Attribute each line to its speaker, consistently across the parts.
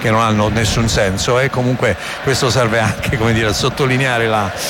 Speaker 1: che non hanno nessun senso, e comunque questo serve anche, come dire, a sottolineare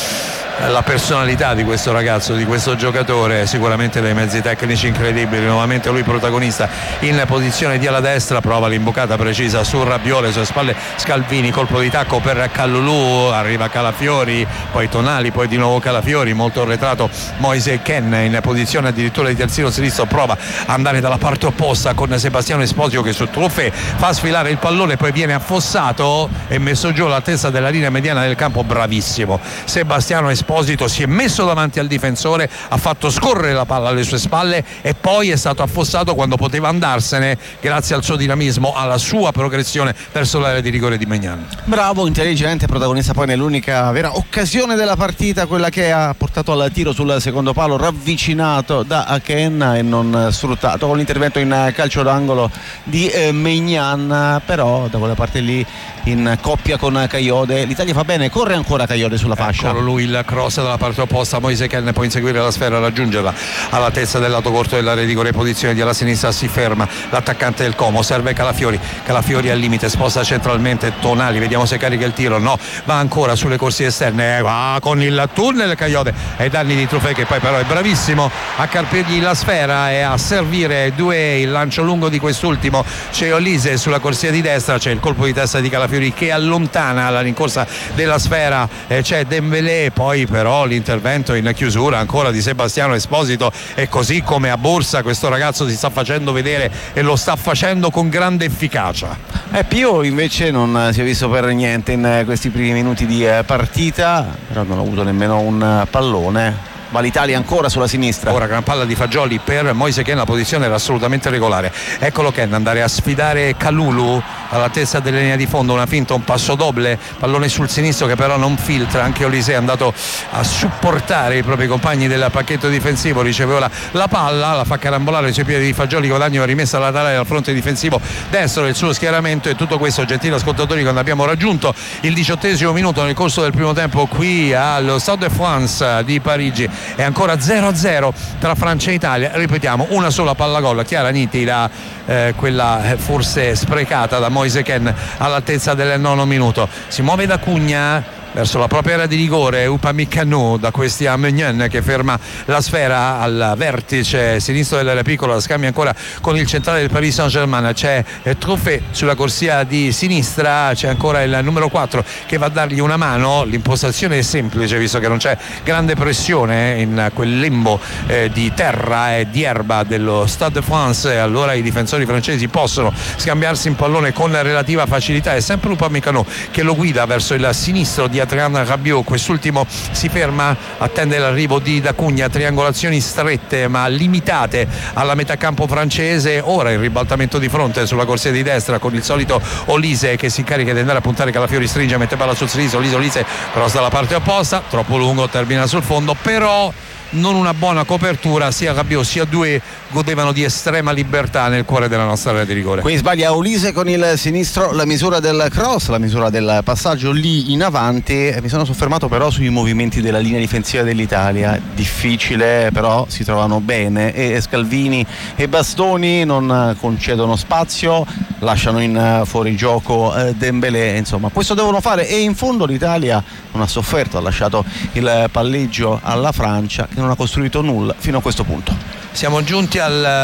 Speaker 1: la personalità di questo ragazzo, di questo giocatore, sicuramente dei mezzi tecnici incredibili. Nuovamente lui protagonista in posizione di ala destra, prova l'imboccata precisa su Rabiot, sulle spalle Scalvini, colpo di tacco per Kalulu, arriva Calafiori, poi Tonali, poi di nuovo Calafiori, molto arretrato Moise Kean in posizione addirittura di terzino sinistro, prova ad andare dalla parte opposta con Sebastiano Esposito che su Truffè fa sfilare il pallone, poi viene affossato e messo giù alla testa della linea mediana del campo. Bravissimo Sebastiano Esposito, si è messo davanti al difensore, ha fatto scorrere la palla alle sue spalle e poi è stato affossato quando poteva andarsene grazie al suo dinamismo, alla sua progressione verso l'area di rigore di Maignan.
Speaker 2: Bravo, intelligente, protagonista poi nell'unica vera occasione della partita, quella che ha portato al tiro sul secondo palo, ravvicinato da Kean e non sfruttato con l'intervento in calcio d'angolo di Maignan. Però da quella parte lì, in coppia con Kayode, l'Italia fa bene, corre ancora Kayode sulla fascia.
Speaker 1: Eccolo lui, il cross dalla parte opposta, Moise Kean può inseguire la sfera, raggiungerla all'altezza del lato corto dell'area di rigore, posizione di alla sinistra, si ferma l'attaccante del Como, serve Calafiori al limite, sposta centralmente Tonali, vediamo se carica il tiro, no, va ancora sulle corsie esterne, va con il tunnel Kayode ai danni di Truffè, che poi però è bravissimo a carpirgli la sfera e a servire il lancio lungo di quest'ultimo. C'è Olise sulla corsia di destra, c'è il colpo di testa di Calafiori che allontana la rincorsa della sfera, c'è Dembélé, poi però l'intervento in chiusura ancora di Sebastiano Esposito, e così come a Borsa questo ragazzo si sta facendo vedere e lo sta facendo con grande efficacia.
Speaker 2: Pio invece non si è visto per niente in questi primi minuti di partita, però non ha avuto nemmeno un pallone. Ma l'Italia ancora sulla sinistra.
Speaker 1: Ora gran palla di Fagioli per Moise Kean, la posizione era assolutamente regolare. Eccolo Kean andare a sfidare Kalulu alla testa della linea di fondo, una finta, un passo doble, pallone sul sinistro che però non filtra. Anche Olise è andato a supportare i propri compagni del pacchetto difensivo, riceve la palla, la fa carambolare sui piedi di Fagioli, guadagno rimessa laterale al fronte difensivo destro del suo schieramento. E tutto questo, gentili ascoltatori, quando abbiamo raggiunto il 18° minuto nel corso del primo tempo qui allo Stade de France di Parigi. È ancora 0-0 tra Francia e Italia, ripetiamo, una sola palla gol chiara, nitida, quella forse sprecata da Moise Kean all'altezza del 9° minuto. Si muove da Cugna verso la propria area di rigore, Upamecano, da questi a Maignan che ferma la sfera al vertice sinistro dell'area piccola, la scambia ancora con il centrale del Paris Saint-Germain, c'è Truffè sulla corsia di sinistra, c'è ancora il numero 4 che va a dargli una mano. L'impostazione è semplice visto che non c'è grande pressione in quel lembo di terra e di erba dello Stade de France, e allora i difensori francesi possono scambiarsi in pallone con relativa facilità. È sempre Upamecano che lo guida verso il sinistro di Adrien Rabiot, quest'ultimo si ferma, attende l'arrivo di Da Cugna, triangolazioni strette ma limitate alla metà campo francese. Ora il ribaltamento di fronte sulla corsia di destra con il solito Olise che si incarica di andare a puntare, Calafiori stringe, mette palla sul sinistro, Olise cross dalla parte opposta, troppo lungo, termina sul fondo, però non una buona copertura. Sia Rabiot sia Doué godevano di estrema libertà nel cuore della nostra area di rigore.
Speaker 2: Qui sbaglia Olise con il sinistro, la misura del cross, la misura del passaggio lì in avanti. Mi sono soffermato però sui movimenti della linea difensiva dell'Italia, difficile, però si trovano bene, e Scalvini e Bastoni non concedono spazio, lasciano in fuorigioco Dembélé, insomma questo devono fare. E in fondo l'Italia non ha sofferto, ha lasciato il palleggio alla Francia che non ha costruito nulla fino a questo punto.
Speaker 1: Siamo giunti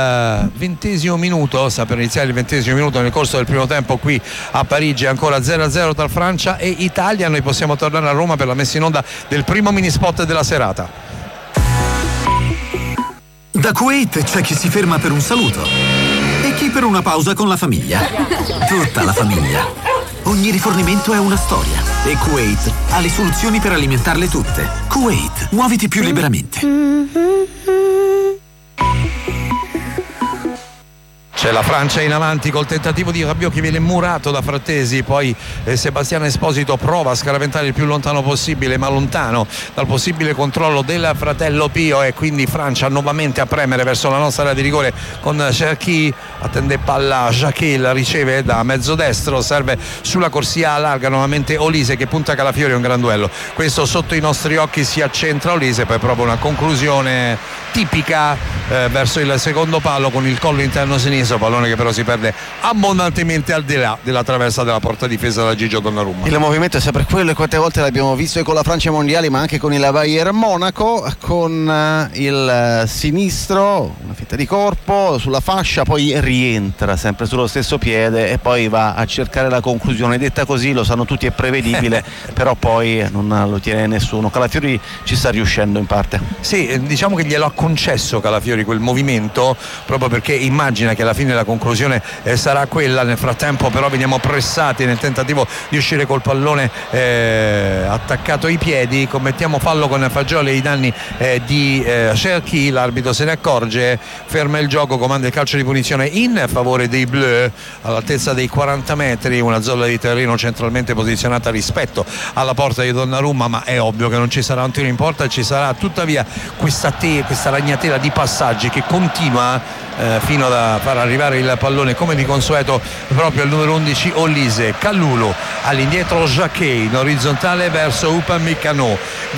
Speaker 1: al 20° minuto, sta per iniziare il 20° minuto nel corso del primo tempo qui a Parigi, ancora 0-0 tra Francia e Italia. Noi possiamo tornare a Roma per la messa in onda del primo mini spot della serata.
Speaker 3: Da Kuwait c'è chi si ferma per un saluto e chi per una pausa con la famiglia. Tutta la famiglia. Ogni rifornimento è una storia e Kuwait ha le soluzioni per alimentarle tutte. Kuwait, muoviti più liberamente.
Speaker 1: C'è la Francia in avanti col tentativo di Rabiot che viene murato da Frattesi, poi Sebastiano Esposito prova a scaraventare il più lontano possibile, ma lontano dal possibile controllo del fratello Pio, e quindi Francia nuovamente a premere verso la nostra area di rigore con Cherki, attende palla Jacquet, la riceve da mezzo destro, serve sulla corsia larga nuovamente Olise che punta Calafiori, un gran duello, questo sotto i nostri occhi, si accentra Olise, poi prova una conclusione tipica verso il secondo palo con il collo interno sinistro Inmeso, pallone che però si perde abbondantemente al di là della traversa della porta difesa da Gigio Donnarumma.
Speaker 2: Il movimento è sempre quello, e quante volte l'abbiamo visto con la Francia ai mondiali, ma anche con il Bayern Monaco, con il sinistro, una fetta di corpo sulla fascia, poi rientra sempre sullo stesso piede e poi va a cercare la conclusione. Detta così, lo sanno tutti, è prevedibile, però poi non lo tiene nessuno. Calafiori ci sta riuscendo in parte.
Speaker 1: Sì, diciamo che glielo ha concesso Calafiori quel movimento, proprio perché immagina che alla fine la conclusione sarà quella. Nel frattempo però veniamo pressati nel tentativo di uscire col pallone attaccato ai piedi, commettiamo fallo con Fagioli ai danni di Cherki. L'arbitro se ne accorge, ferma il gioco, comanda il calcio di punizione in favore dei Bleu all'altezza dei 40 metri, una zona di terreno centralmente posizionata rispetto alla porta di Donnarumma, ma è ovvio che non ci sarà un tiro in porta, ci sarà tuttavia questa ragnatela di passaggi che continua fino a far arrivare il pallone come di consueto proprio al numero 11 Olise. Kalulu all'indietro, Jacquet in orizzontale verso Upamecano,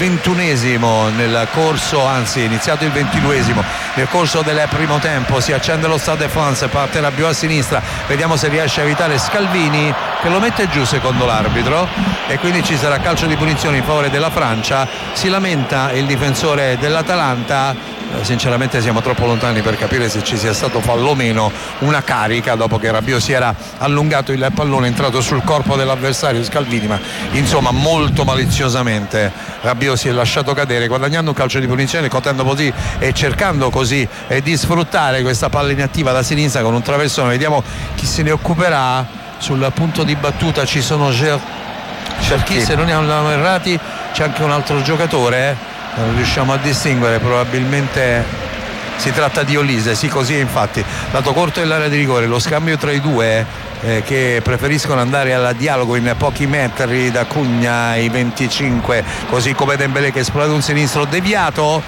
Speaker 1: 21esimo nel corso, anzi iniziato il 22esimo nel corso del primo tempo. Si accende lo Stade de France, parte Rabiot a sinistra, vediamo se riesce a evitare Scalvini che lo mette giù secondo l'arbitro, e quindi ci sarà calcio di punizione in favore della Francia. Si lamenta il difensore dell'Atalanta. Sinceramente siamo troppo lontani per capire se ci sia stato fallo o meno, una carica dopo che Rabiot si era allungato il pallone, è entrato sul corpo dell'avversario Scalvini, ma insomma molto maliziosamente Rabiot si è lasciato cadere, guadagnando un calcio di punizione, contando così e cercando così di sfruttare questa palla inattiva da sinistra con un traversone. Vediamo chi se ne occuperà. Sul punto di battuta ci sono Cherki, se non hanno errati c'è anche un altro giocatore, non riusciamo a distinguere, probabilmente si tratta di Olise. Sì, così è infatti, lato corto dell'area di rigore, lo scambio tra i due che preferiscono andare al dialogo in pochi metri da Cugna ai 25, così come Dembélé che esplode un sinistro deviato,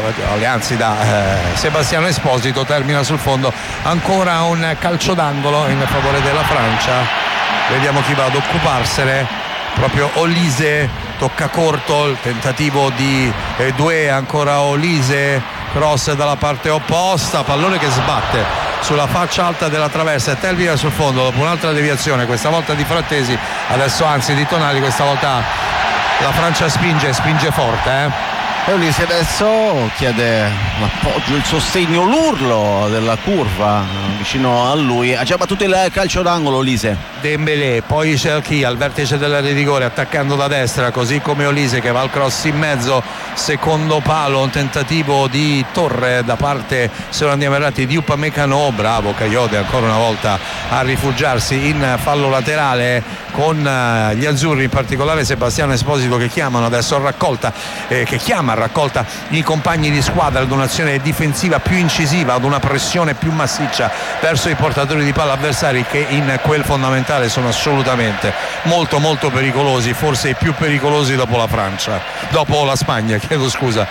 Speaker 1: anzi da Sebastiano Esposito, termina sul fondo. Ancora un calcio d'angolo in favore della Francia, vediamo chi va ad occuparsene, proprio Olise. Tocca corto il tentativo di Doué, ancora Olise, cross dalla parte opposta, pallone che sbatte sulla faccia alta della traversa e termina sul fondo dopo un'altra deviazione, questa volta di Frattesi, adesso anzi di Tonali. Questa volta la Francia spinge forte,
Speaker 2: E Olise adesso chiede l'appoggio, il sostegno, l'urlo della curva vicino a lui. Ha già battuto il calcio d'angolo Olise.
Speaker 1: Dembélé, poi Cherki al vertice dell'area di rigore attaccando da destra, così come Olise che va al cross in mezzo, secondo palo, un tentativo di Torre da parte, se non andiamo errati, di Upamecano. Bravo Kayode ancora una volta a rifugiarsi in fallo laterale con gli azzurri, in particolare Sebastiano Esposito che chiamano adesso a raccolta, che chiama a raccolta i compagni di squadra ad un'azione difensiva più incisiva, ad una pressione più massiccia verso i portatori di palla avversari, che in quel fondamentale sono assolutamente molto molto pericolosi, forse i più pericolosi dopo la Spagna, chiedo scusa,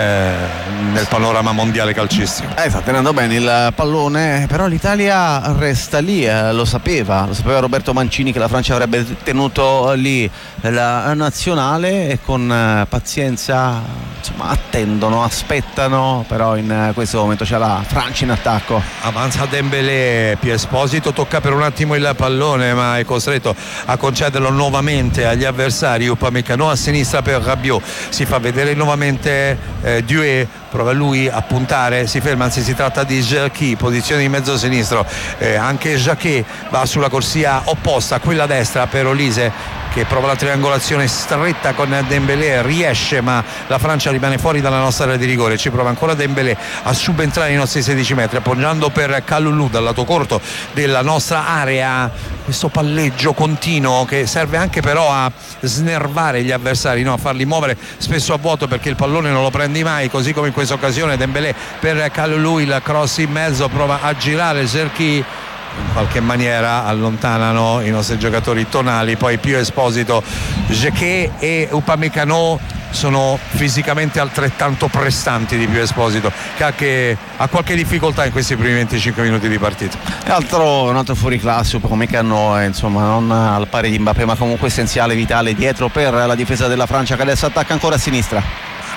Speaker 1: nel panorama mondiale calcistico.
Speaker 2: Sta tenendo bene il pallone, però l'Italia resta lì, lo sapeva Roberto Mancini che la Francia avrebbe tenuto lì la nazionale, e con pazienza insomma attendono, aspettano, però in questo momento c'è la Francia in attacco.
Speaker 1: Avanza Dembélé, Esposito tocca per un attimo il pallone ma è costretto a concederlo nuovamente agli avversari. Upamecano a sinistra per Rabiot, si fa vedere nuovamente Doué, prova lui a puntare, si ferma, anzi si tratta di Cherki, posizione di mezzo sinistro, anche Jacquet va sulla corsia opposta, quella destra per Olise che prova la triangolazione stretta con Dembélé, riesce ma la Francia rimane fuori dalla nostra area di rigore. Ci prova ancora Dembélé a subentrare nei nostri 16 metri, appoggiando per Kalulu dal lato corto della nostra area. Questo palleggio continuo che serve anche però a snervare gli avversari, a farli muovere spesso a vuoto perché il pallone non lo prendi mai, così come in questa occasione Dembélé per Kalulu, il cross in mezzo, prova a girare Cherki, in qualche maniera allontanano i nostri giocatori tonali, poi più Esposito, Jacquet e Upamecano sono fisicamente altrettanto prestanti di più Esposito, che ha qualche difficoltà in questi primi 25 minuti di partita.
Speaker 2: Un altro fuoriclasse, Upamecano, insomma non al pari di Mbappé ma comunque essenziale, vitale dietro per la difesa della Francia, che adesso attacca ancora a sinistra.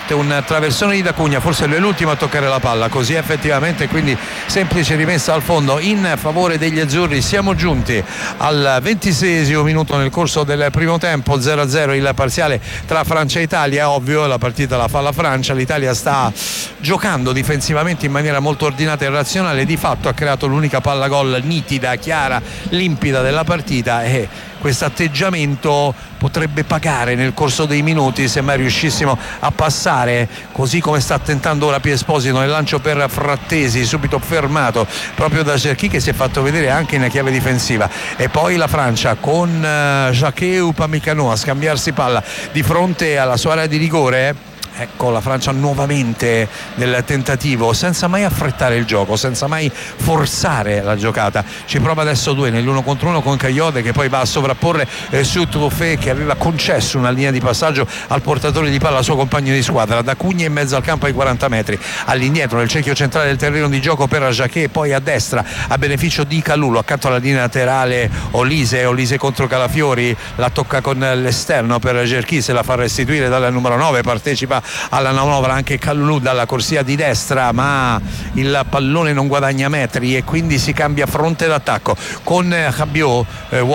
Speaker 1: un traversone di D'Acunha, forse lui è l'ultimo a toccare la palla, così effettivamente, quindi semplice rimessa al fondo in favore degli azzurri. Siamo giunti al 26esimo minuto nel corso del primo tempo, 0-0 il parziale tra Francia e Italia. Ovvio, la partita la fa la Francia, l'Italia sta giocando difensivamente in maniera molto ordinata e razionale, di fatto ha creato l'unica palla gol nitida, chiara, limpida della partita, e questo atteggiamento potrebbe pagare nel corso dei minuti se mai riuscissimo a passare, così come sta tentando ora Pio Esposito nel lancio per Frattesi, subito fermato proprio da Cherki, che si è fatto vedere anche in chiave difensiva. E poi la Francia con Jacquet e Upamecano a scambiarsi palla di fronte alla sua area di rigore. Ecco la Francia nuovamente nel tentativo, senza mai affrettare il gioco, senza mai forzare la giocata. Ci prova adesso due nell'1 contro 1 con Kayode, che poi va a sovrapporre su Truffet, che aveva concesso una linea di passaggio al portatore di palla, al suo compagno di squadra. D'Acunha in mezzo al campo ai 40 metri, all'indietro nel cerchio centrale del terreno di gioco per Jacquet, poi a destra a beneficio di Kalulu, accanto alla linea laterale Olise contro Calafiori, la tocca con l'esterno per Cherki, se la fa restituire dalla numero 9, partecipa alla manovra anche Kalulu dalla corsia di destra, ma il pallone non guadagna metri e quindi si cambia fronte d'attacco con Rabiot.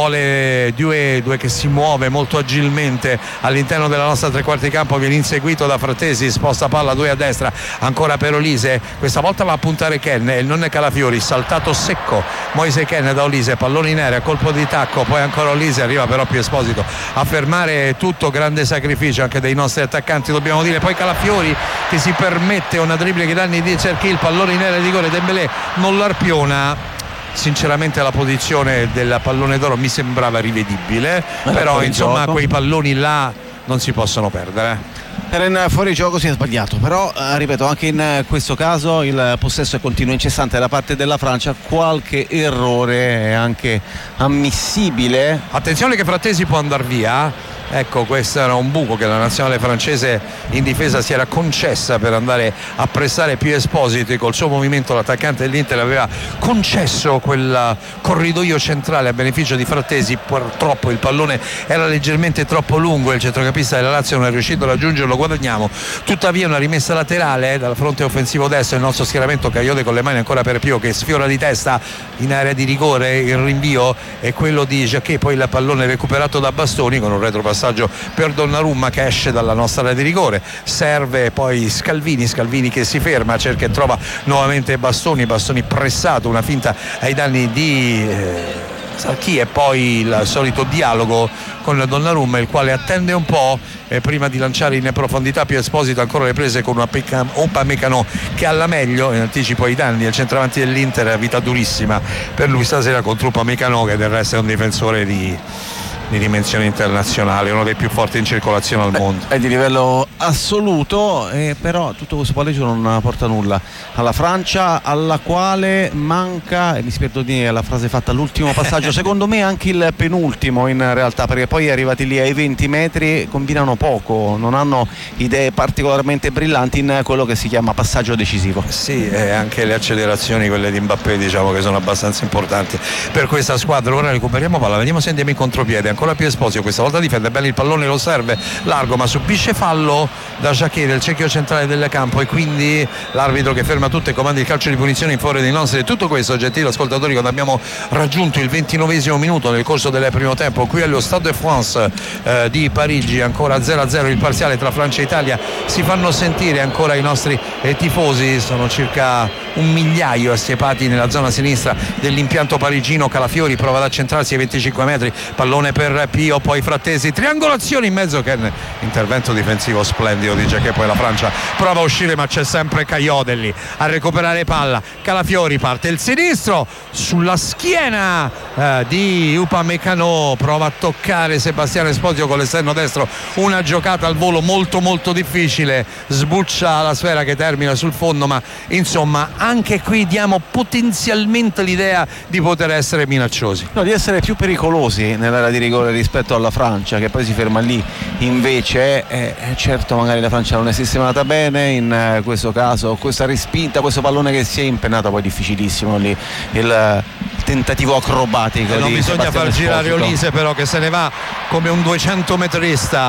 Speaker 1: Vuole Due che si muove molto agilmente all'interno della nostra tre quarti campo, viene inseguito da Frattesi, sposta palla 2 a destra ancora per Olise, questa volta va a puntare Ken e non è Calafiori, saltato secco Moise Ken da Olise, pallone in aria, colpo di tacco, poi ancora Olise, arriva però Pio Esposito a fermare tutto, grande sacrificio anche dei nostri attaccanti, dobbiamo dire. Poi Calafiori che si permette una dribbling che danni di Cherki, il pallone in area di rigore, Dembélé non l'arpiona. Sinceramente la posizione del pallone d'oro mi sembrava rivedibile, però insomma quei palloni là non si possono perdere.
Speaker 2: Era in fuorigioco, si è sbagliato, però ripeto, anche in questo caso il possesso è continuo, incessante da parte della Francia, qualche errore è anche ammissibile.
Speaker 1: Attenzione che Frattesi può andare via. Ecco, questo era un buco che la nazionale francese in difesa si era concessa per andare a pressare Pio Esposito, e col suo movimento l'attaccante dell'Inter aveva concesso quel corridoio centrale a beneficio di Frattesi. Purtroppo il pallone era leggermente troppo lungo e il centrocampista della Lazio non è riuscito a raggiungerlo, guadagniamo tuttavia una rimessa laterale dal fronte offensivo destro. Il nostro schieramento, Kayode con le mani ancora per Pio che sfiora di testa in area di rigore, il rinvio è quello di Jacquet, poi il pallone recuperato da Bastoni con un retropassaggio per Donnarumma che esce dalla nostra area di rigore, serve poi Scalvini che si ferma, cerca e trova nuovamente Bastoni pressato, una finta ai danni di Cherki, e poi il solito dialogo con Donnarumma, il quale attende un po' prima di lanciare in profondità Pio Esposito, ancora le prese con Upamecano che alla meglio, in anticipo ai danni del centravanti dell'Inter. Vita durissima per lui stasera contro Upamecano, che del resto è un difensore di dimensione internazionale, uno dei più forti in circolazione al mondo.
Speaker 2: È di livello assoluto, però tutto questo palleggio non porta nulla alla Francia, alla quale manca, e mi si perdoni la frase fatta all'ultimo passaggio, secondo me anche il penultimo in realtà, perché poi arrivati lì ai 20 metri combinano poco, non hanno idee particolarmente brillanti in quello che si chiama passaggio decisivo.
Speaker 1: Sì, anche le accelerazioni, quelle di Mbappé, diciamo che sono abbastanza importanti per questa squadra. Ora recuperiamo palla, vediamo se andiamo in contropiede, ancora Pio Esposito, questa volta difende bene il pallone, lo serve largo ma subisce fallo da Jacquet del cerchio centrale del campo, e quindi l'arbitro che ferma tutto e comanda il calcio di punizione in favore dei nostri. Tutto questo, gentili ascoltatori, quando abbiamo raggiunto il 29esimo minuto nel corso del primo tempo qui allo Stade de France di Parigi, ancora 0-0 il parziale tra Francia e Italia. Si fanno sentire ancora i nostri tifosi, sono circa 1 migliaio assiepati nella zona sinistra dell'impianto parigino. Calafiori prova ad accentrarsi ai 25 metri, pallone per Pio, poi Frattesi, triangolazione in mezzo, che intervento difensivo splendido di Jacquet. Poi la Francia prova a uscire ma c'è sempre Kayode lì a recuperare palla. Calafiori parte il sinistro sulla schiena di Upamecano, prova a toccare Sebastiano Esposito con l'esterno destro, una giocata al volo molto molto difficile, sbuccia la sfera che termina sul fondo, ma insomma anche qui diamo potenzialmente l'idea di poter essere minacciosi,
Speaker 2: di essere più pericolosi nell'area di rigore rispetto alla Francia, che poi si ferma lì. Invece certo, magari la Francia non è sistemata bene in questo caso, questa respinta, questo pallone che si è impennato, poi difficilissimo lì il tentativo acrobatico
Speaker 1: non
Speaker 2: di
Speaker 1: bisogna
Speaker 2: Sebastiano
Speaker 1: far girare
Speaker 2: Esposito.
Speaker 1: Olise, però, che se ne va come un 200 metrista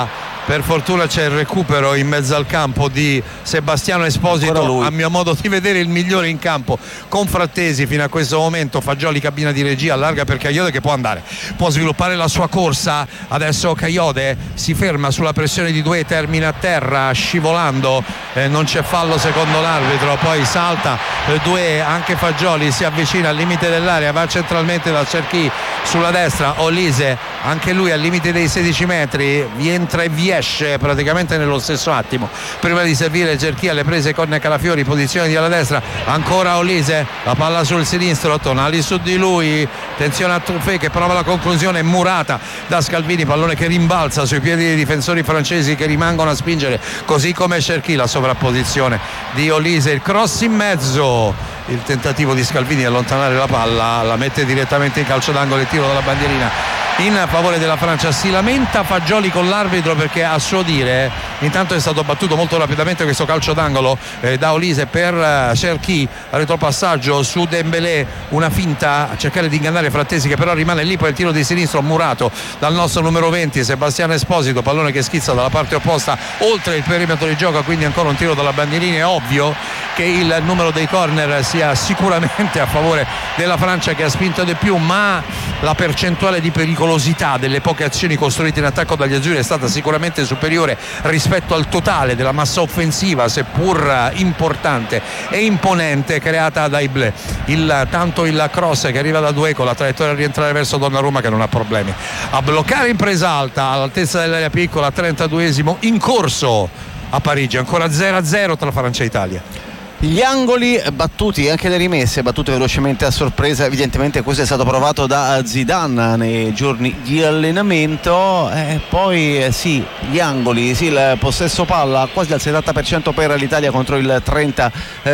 Speaker 1: Per fortuna c'è il recupero in mezzo al campo di Sebastiano Esposito, a mio modo di vedere il migliore in campo con Frattesi fino a questo momento. Fagioli cabina di regia, allarga per Kayode che può sviluppare la sua corsa. Adesso Kayode si ferma sulla pressione di Doué, termina a terra scivolando, non c'è fallo secondo l'arbitro, poi salta Doué, anche Fagioli si avvicina al limite dell'area, va centralmente da Cherki sulla destra, Olise anche lui al limite dei 16 metri, entra e vi esce praticamente nello stesso attimo prima di servire Cherki alle prese con Calafiori, posizione di alla destra, ancora Olise, la palla sul sinistro, Tonali su di lui, attenzione a Truffet che prova la conclusione, murata da Scalvini, pallone che rimbalza sui piedi dei difensori francesi che rimangono a spingere, così come Cherki, la sovrapposizione di Olise, il cross in mezzo, il tentativo di Scalvini di allontanare la palla, la mette direttamente in calcio d'angolo e tiro dalla bandierina in favore della Francia. Si lamenta Fagioli con l'arbitro perché a suo dire intanto è stato battuto molto rapidamente questo calcio d'angolo da Olise per Cherki, retropassaggio su Dembélé, una finta a cercare di ingannare Frattesi che però rimane lì, poi il tiro di sinistro murato dal nostro numero 20 Sebastiano Esposito, pallone che schizza dalla parte opposta oltre il perimetro di gioco, quindi ancora un tiro dalla bandierina. È ovvio che il numero dei corner sia sicuramente a favore della Francia che ha spinto di più, ma la percentuale di pericolosità delle poche azioni costruite in attacco dagli azzurri è stata sicuramente superiore rispetto al totale della massa offensiva, seppur importante e imponente, creata dai Bleu. Tanto il cross che arriva da Doué con la traiettoria a rientrare verso Donnarumma che non ha problemi a bloccare in presa alta all'altezza dell'area piccola, 32esimo in corso a Parigi, ancora 0-0 tra Francia e Italia.
Speaker 2: Gli angoli battuti, anche le rimesse battute velocemente a sorpresa, evidentemente questo è stato provato da Zidane nei giorni di allenamento. Poi sì, gli angoli, sì, il possesso palla quasi al 70% per l'Italia contro il 30%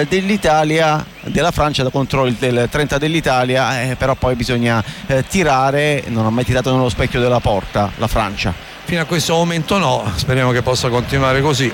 Speaker 2: della Francia contro il 30% dell'Italia, però poi bisogna tirare, non ha mai tirato nello specchio della porta la Francia.
Speaker 1: Fino a questo momento no, speriamo che possa continuare così.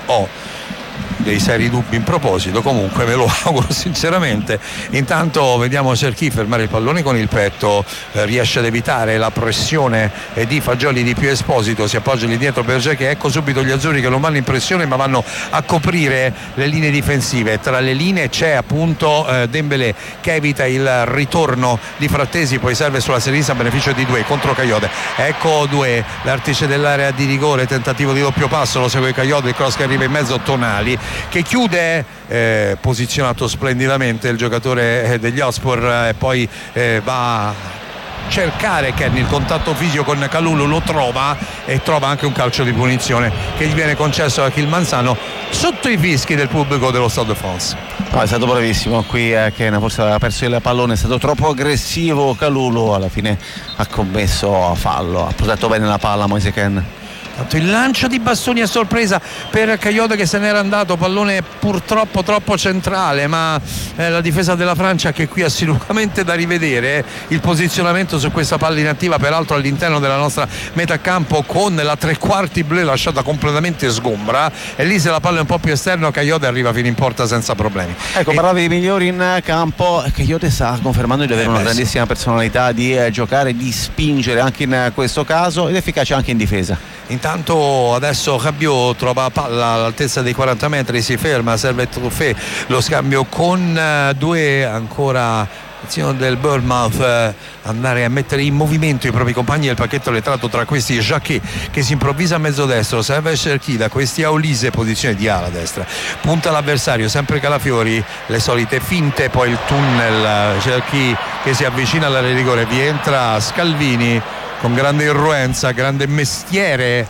Speaker 1: Dei seri dubbi in proposito, comunque me lo auguro sinceramente. Intanto vediamo Cherki fermare il pallone con il petto, riesce ad evitare la pressione di Fagioli di più Esposito, si appoggia lì dietro per Cherki, ecco subito gli azzurri che non vanno in pressione ma vanno a coprire le linee difensive. Tra le linee c'è appunto Dembélé che evita il ritorno di Frattesi, poi serve sulla sinistra a beneficio di Doué contro Kayode, ecco Doué, l'artice dell'area di rigore, tentativo di doppio passo, lo segue Kayode, il cross che arriva in mezzo, Tonali che chiude, posizionato splendidamente il giocatore degli Ospor, e poi va a cercare Kenny il contatto fisico con Kalulu, lo trova e trova anche un calcio di punizione che gli viene concesso da Kilmanzano sotto i fischi del pubblico dello Stade de France.
Speaker 2: È stato bravissimo qui Ken, forse aveva perso il pallone, è stato troppo aggressivo Kalulu, alla fine ha commesso fallo, ha posato bene la palla Moise Ken.
Speaker 1: Il lancio di bastoni a sorpresa per Kayode che se n'era andato, pallone purtroppo troppo centrale, ma la difesa della Francia che qui ha sicuramente da rivedere il posizionamento su questa palla inattiva, peraltro all'interno della nostra metà campo con la tre quarti Bleu lasciata completamente sgombra, e lì se la palla è un po' più esterno Kayode arriva fino in porta senza problemi.
Speaker 2: Ecco, parlavi dei migliori in campo, Kayode sta confermando di avere una grandissima personalità, di giocare, di spingere anche in questo caso, ed efficace anche in difesa.
Speaker 1: Intanto adesso Rabiot trova palla all'altezza dei 40 metri, si ferma, serve Truffet, lo scambio con Doué, ancora azione del Bournemouth, andare a mettere in movimento i propri compagni del pacchetto letrato, tra questi Jacquet che si improvvisa a mezzo destro, serve Cherki, da questi a Olise, posizione di ala destra, punta l'avversario, sempre Calafiori, le solite finte, poi il tunnel, Cherki che si avvicina all'area di rigore, vi entra Scalvini con grande irruenza, grande mestiere,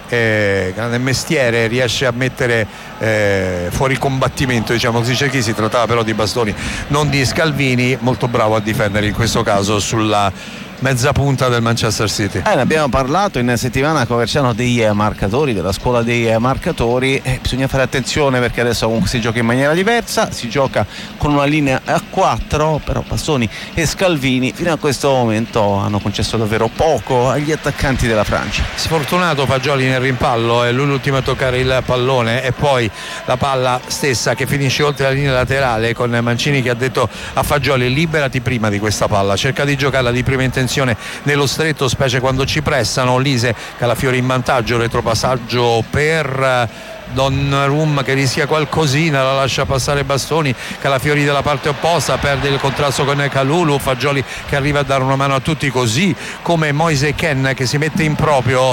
Speaker 1: riesce a mettere fuori combattimento, diciamo così, Cherki. Si trattava però di bastoni, non di Scalvini, molto bravo a difendere in questo caso sulla mezza punta del Manchester City.
Speaker 2: Ne abbiamo parlato in settimana con Verciano dei marcatori, della scuola dei marcatori, bisogna fare attenzione perché adesso comunque si gioca in maniera diversa, si gioca con una linea a 4, però Bastoni e Scalvini fino a questo momento hanno concesso davvero poco agli attaccanti della Francia.
Speaker 1: Sfortunato Fagioli nel rimpallo, è lui l'ultimo a toccare il pallone, e poi la palla stessa che finisce oltre la linea laterale con Mancini che ha detto a Fagioli liberati prima di questa palla, cerca di giocarla di prima intenzione attenzione nello stretto, specie quando ci pressano. Lise, Calafiori in vantaggio, retropassaggio per Donnarumma che rischia qualcosina, la lascia passare Bastoni, Calafiori dalla parte opposta, perde il contrasto con Kalulu, Fagioli che arriva a dare una mano a tutti, così come Moise Kean che si mette in proprio